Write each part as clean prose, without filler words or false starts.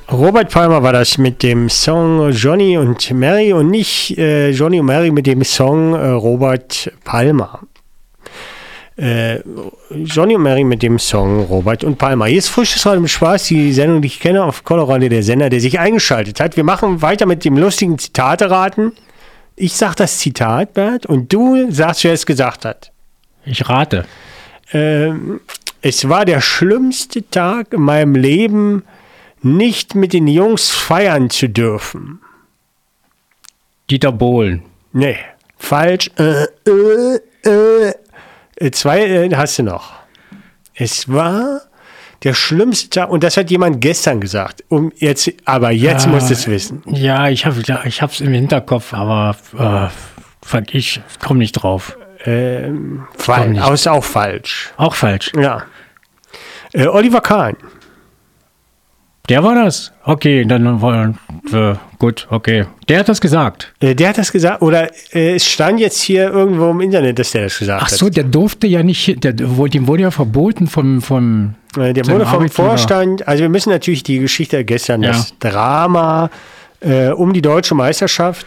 Robert Palmer war das mit dem Song Johnny und Mary und nicht Johnny und Mary mit dem Song Robert Palmer. Johnny und Mary mit dem Song Robert und Palmer. Hier ist Frisches heute mit Spaß, die Sendung, die ich kenne, auf Colorado, der Sender, der sich eingeschaltet hat. Wir machen weiter mit dem lustigen Zitate-Raten. Ich sag das Zitat, Bert, und du sagst, wer es gesagt hat. Ich rate. Es war der schlimmste Tag in meinem Leben, nicht mit den Jungs feiern zu dürfen. Dieter Bohlen. Nee, falsch. Zwei hast du noch. Es war der schlimmste Tag, und das hat jemand gestern gesagt. Aber jetzt musst du es wissen. Ja, ich hab's im Hinterkopf, aber ich komme nicht drauf. Ist auch falsch. Auch falsch? Ja. Oliver Kahn. Der war das? Okay, dann gut, okay. Der hat das gesagt. Der hat das gesagt, oder es stand jetzt hier irgendwo im Internet, dass der das gesagt hat. Ach so, der durfte ja nicht, dem wurde ja verboten vom der wurde vom Vorstand, also wir müssen natürlich die Geschichte gestern, das Drama um die deutsche Meisterschaft,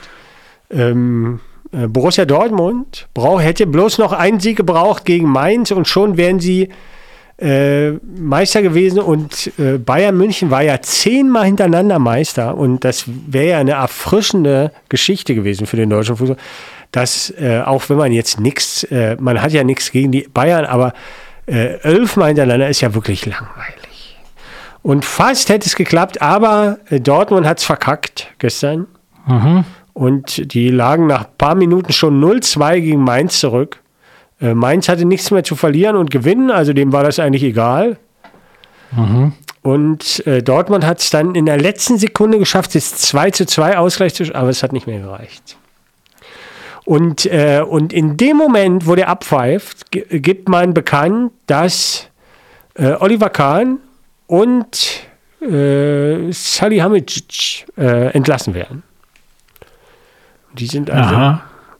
Borussia Dortmund hätte bloß noch einen Sieg gebraucht gegen Mainz und schon wären sie Meister gewesen, und Bayern München war ja 10-mal hintereinander Meister, und das wäre ja eine erfrischende Geschichte gewesen für den deutschen Fußball, dass auch wenn man jetzt man hat ja nichts gegen die Bayern, aber 11-mal hintereinander ist ja wirklich langweilig. Und fast hätte es geklappt, aber Dortmund hat es verkackt gestern. Mhm. Und die lagen nach ein paar Minuten schon 0-2 gegen Mainz zurück. Mainz hatte nichts mehr zu verlieren und gewinnen, also dem war das eigentlich egal. Mhm. Und Dortmund hat es dann in der letzten Sekunde geschafft, das 2-2 Ausgleich zu, aber es hat nicht mehr gereicht. Und in dem Moment, wo der abpfeift, gibt man bekannt, dass Oliver Kahn und Salihamidzic entlassen werden. Die sind also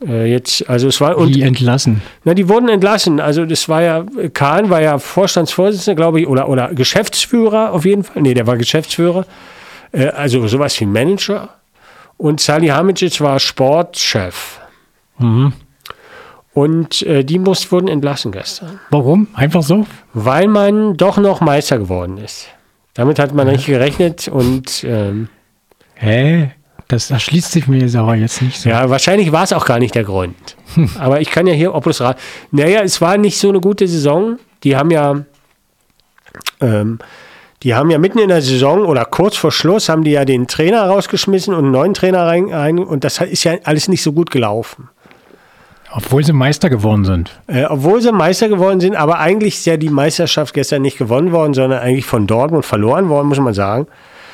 die entlassen. Na, die wurden entlassen. Also das war ja, Kahn war ja Vorstandsvorsitzender, glaube ich, oder Geschäftsführer auf jeden Fall. Nee, der war Geschäftsführer. Also sowas wie Manager. Und Salihamidzic war Sportchef. Mhm. Und die wurden entlassen gestern. Warum? Einfach so? Weil man doch noch Meister geworden ist. Damit hat man nicht gerechnet und Das erschließt sich mir jetzt aber jetzt nicht so. Ja, wahrscheinlich war es auch gar nicht der Grund. Aber ich kann ja hier Opus raten. Naja, es war nicht so eine gute Saison. Die haben ja mitten in der Saison oder kurz vor Schluss haben die ja den Trainer rausgeschmissen und einen neuen Trainer rein. Und das ist ja alles nicht so gut gelaufen. Obwohl sie Meister geworden sind. Aber eigentlich ist ja die Meisterschaft gestern nicht gewonnen worden, sondern eigentlich von Dortmund verloren worden, muss man sagen.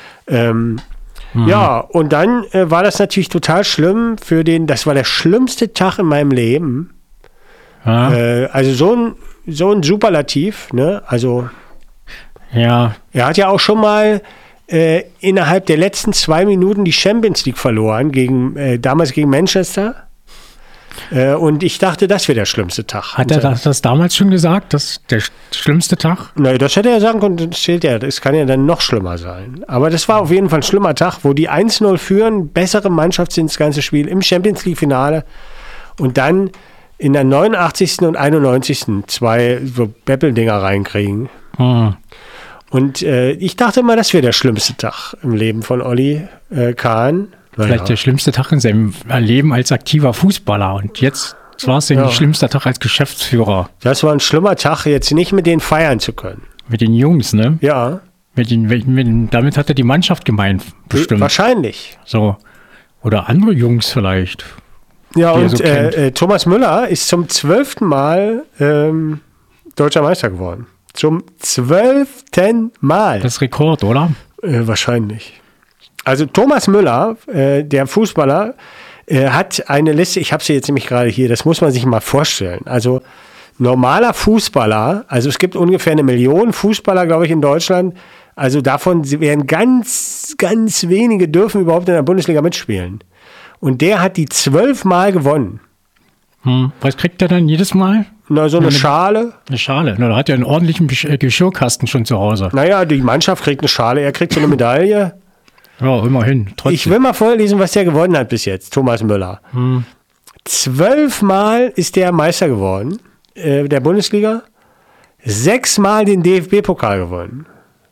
Ja, und dann war das natürlich total schlimm das war der schlimmste Tag in meinem Leben. Ja. Also so ein Superlativ, ne? Also ja. Er hat ja auch schon mal innerhalb der letzten 2 Minuten die Champions League verloren, damals gegen Manchester. Und ich dachte, das wäre der schlimmste Tag. Hat er das damals schon gesagt, das der schlimmste Tag? Nein, das hätte er sagen können, das kann ja dann noch schlimmer sein. Aber das war auf jeden Fall ein schlimmer Tag, wo die 1-0 führen, bessere Mannschaft sind das ganze Spiel im Champions League Finale und dann in der 89. und 91. 2 so Beppeldinger reinkriegen. Mhm. Und ich dachte immer, das wäre der schlimmste Tag im Leben von Olli Kahn. Vielleicht der schlimmste Tag in seinem Leben als aktiver Fußballer. Und jetzt war es der schlimmste Tag als Geschäftsführer. Das war ein schlimmer Tag, jetzt nicht mit denen feiern zu können. Mit den Jungs, ne? Ja. Damit hat er die Mannschaft gemeint, bestimmt. Wahrscheinlich. So. Oder andere Jungs vielleicht. Ja, und so Thomas Müller ist zum 12. Mal deutscher Meister geworden. Zum 12. Mal. Das ist Rekord, oder? Wahrscheinlich. Also Thomas Müller, der Fußballer, hat eine Liste, ich habe sie jetzt nämlich gerade hier, das muss man sich mal vorstellen. Also normaler Fußballer, also es gibt ungefähr 1 Million Fußballer, glaube ich, in Deutschland. Also davon werden ganz, ganz wenige dürfen überhaupt in der Bundesliga mitspielen. Und der hat die 12 Mal gewonnen. Was kriegt er dann jedes Mal? Na, so eine Schale. Eine Schale. Na, da hat er einen ordentlichen Geschirrkasten schon zu Hause. Naja, die Mannschaft kriegt eine Schale, er kriegt so eine Medaille. Ja, immerhin. Trotzdem. Ich will mal vorlesen, was der gewonnen hat bis jetzt, Thomas Müller. 12 Mal ist der Meister geworden, der Bundesliga. 6 Mal den DFB-Pokal gewonnen.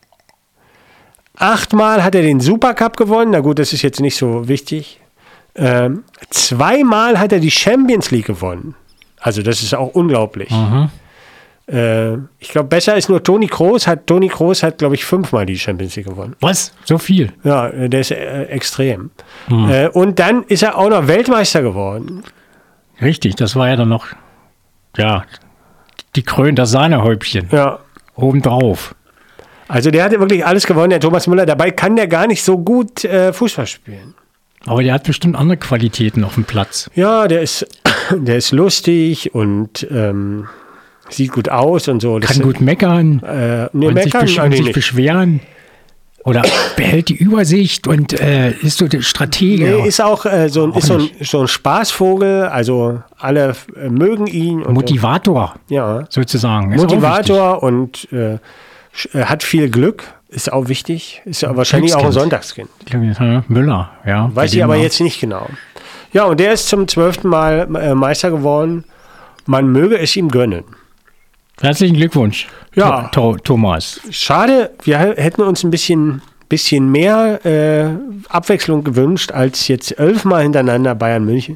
8 Mal hat er den Supercup gewonnen. Na gut, das ist jetzt nicht so wichtig. 2 Mal hat er die Champions League gewonnen. Also das ist auch unglaublich. Ich glaube, besser ist nur Toni Kroos. Toni Kroos hat, glaube ich, 5 Mal die Champions League gewonnen. Was? So viel? Ja, der ist extrem. Und dann ist er auch noch Weltmeister geworden. Richtig, das war ja dann noch, ja, die das Sahnehäubchen. Ja. Obendrauf. Also der hatte wirklich alles gewonnen, der Thomas Müller. Dabei kann der gar nicht so gut Fußball spielen. Aber der hat bestimmt andere Qualitäten auf dem Platz. Ja, der ist lustig und sieht gut aus und so. Kann gut meckern, und sich beschweren. Oder behält die Übersicht und ist so der Stratege. Nee, ist auch so ein Spaßvogel, also alle mögen ihn. Und Motivator, ja. Sozusagen. Ist Motivator und hat viel Glück, ist auch wichtig. Ist ja wahrscheinlich auch ein Sonntagskind. Müller, ja. Weiß ich aber jetzt nicht genau. Ja, und der ist zum 12. Mal Meister geworden. Man möge es ihm gönnen. Herzlichen Glückwunsch, ja. Thomas. Schade, wir hätten uns ein bisschen mehr Abwechslung gewünscht als jetzt 11 Mal hintereinander Bayern München.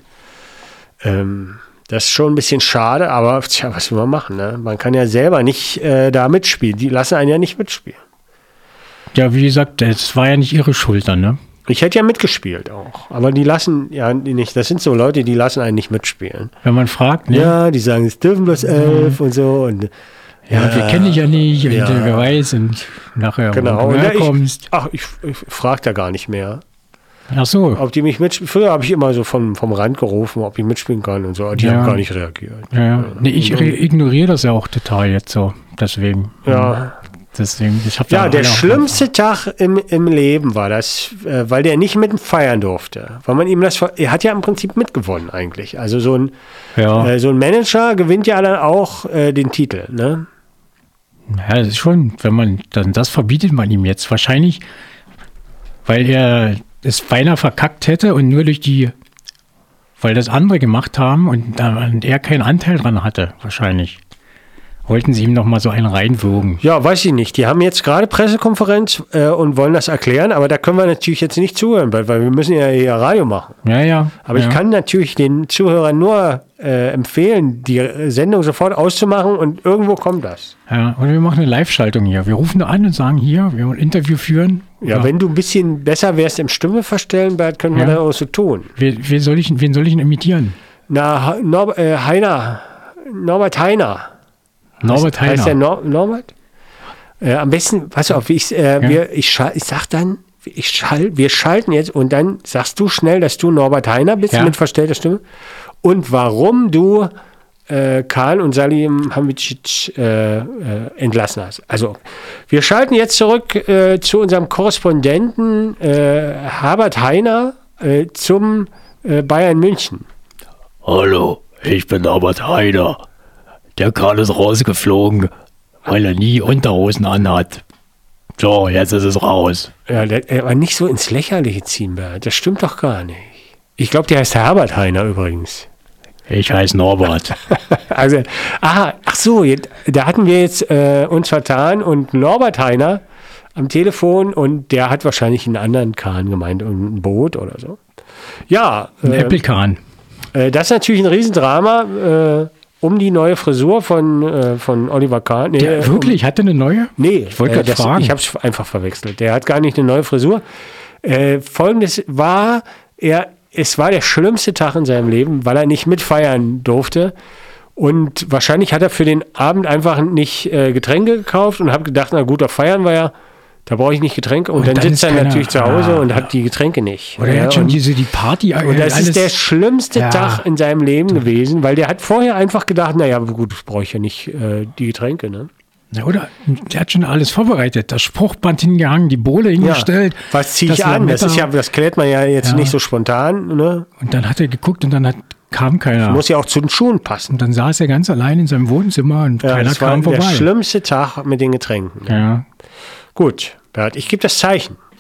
Das ist schon ein bisschen schade, aber tja, was will man machen? Ne? Man kann ja selber nicht da mitspielen. Die lassen einen ja nicht mitspielen. Ja, wie gesagt, das war ja nicht ihre Schuld dann, ne? Ich hätte ja mitgespielt auch, aber die lassen ja nicht. Das sind so Leute, die lassen einen nicht mitspielen. Wenn man fragt, ne? Ja, die sagen, es dürfen bloß 11 und so. Und, ja, wir kennen dich ja nicht und wer weiß und nachher, genau. wo du herkommst. Ich frage da gar nicht mehr. Ach so. Ob die mich mitspielen. Früher habe ich immer so vom Rand gerufen, ob ich mitspielen kann und so. Die haben gar nicht reagiert. Ja. Nee, ich ignoriere das ja auch total jetzt so. Deswegen. Ja. Deswegen, der schlimmste Tag im Leben war das, weil der nicht mit feiern durfte. Weil man ihm er hat ja im Prinzip mitgewonnen eigentlich. Also so ein Manager gewinnt ja dann auch den Titel, ne? Ja, das ist schon, wenn man dann das verbietet man ihm jetzt wahrscheinlich, weil er es beinahe verkackt hätte und nur weil das andere gemacht haben und er keinen Anteil dran hatte, wahrscheinlich. Wollten sie ihm noch mal so einen reinwürgen? Ja, weiß ich nicht. Die haben jetzt gerade Pressekonferenz und wollen das erklären, aber da können wir natürlich jetzt nicht zuhören, weil wir müssen ja hier Radio machen. Ja. Aber ich kann natürlich den Zuhörern nur empfehlen, die Sendung sofort auszumachen und irgendwo kommt das. Ja, und wir machen eine Live-Schaltung hier. Wir rufen da an und sagen hier, wir wollen ein Interview führen. Ja, wenn du ein bisschen besser wärst im Stimme verstellen, Bert, können wir das auch so tun. Wen soll ich denn imitieren? Na, Norbert Heiner. Norbert Heiner. Heißt der Norbert? Am besten, pass auf, wir schalten jetzt und dann sagst du schnell, dass du Norbert Heiner bist mit verstellter Stimme und warum du Kahn und Salihamidzic entlassen hast. Also, wir schalten jetzt zurück zu unserem Korrespondenten Herbert Heiner zum Bayern München. Hallo, ich bin Norbert Heiner. Der Kahn ist rausgeflogen, weil er nie Unterhosen anhat. So, jetzt ist es raus. Ja, aber nicht so ins Lächerliche ziehen, Bert. Das stimmt doch gar nicht. Ich glaube, der heißt Herbert Heiner übrigens. Ich heiße Norbert. Also, ach so, da hatten wir jetzt uns vertan und Norbert Heiner am Telefon und der hat wahrscheinlich einen anderen Kahn gemeint, ein Boot oder so. Ja. Ein Apple-Kahn. Das ist natürlich ein Riesendrama. Um die neue Frisur von Oliver Kahn. Nee, wirklich? Hat er eine neue? Nee, ich wollte gerade fragen. Ich habe es einfach verwechselt. Der hat gar nicht eine neue Frisur. Folgendes war, es war der schlimmste Tag in seinem Leben, weil er nicht mitfeiern durfte. Und wahrscheinlich hat er für den Abend einfach nicht Getränke gekauft und hat gedacht, na gut, da feiern wir ja. Da brauche ich nicht Getränke. Und dann sitzt er natürlich zu Hause und hat die Getränke nicht. Oder er hat schon die Party. Und das ist der schlimmste Tag in seinem Leben gewesen, weil der hat vorher einfach gedacht, naja, gut, brauche ich ja nicht die Getränke, ne? Na, oder? Der hat schon alles vorbereitet. Das Spruchband hingehangen, die Bohle hingestellt. Ja, was ziehe ich an? Das klärt man ja jetzt nicht so spontan, ne? Und dann hat er geguckt und dann kam keiner. Das muss ja auch zu den Schuhen passen. Und dann saß er ganz allein in seinem Wohnzimmer und keiner kam vorbei. Das war der schlimmste Tag mit den Getränken. Ja. Gut, Bert, ich gebe das Zeichen.